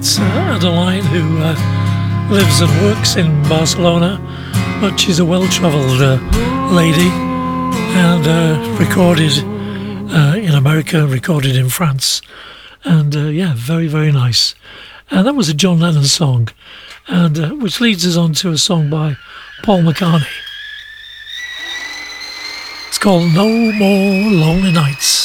That's Adeline, who lives and works in Barcelona, but she's a well-travelled lady, and recorded in America, recorded in France, and yeah, very, very nice. And that was a John Lennon song, and which leads us on to a song by Paul McCartney. It's called No More Lonely Nights.